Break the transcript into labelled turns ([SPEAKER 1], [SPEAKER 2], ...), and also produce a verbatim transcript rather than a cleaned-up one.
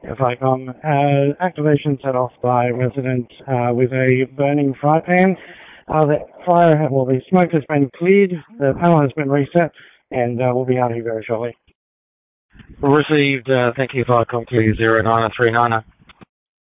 [SPEAKER 1] If I come, uh, activation set off by resident uh, with a burning fry pan. Uh, the fire, well, the smoke has been cleared, the panel has been reset, and uh, we'll be out here very shortly.
[SPEAKER 2] Received. Uh, thank you, Falcon two zero nine three nine.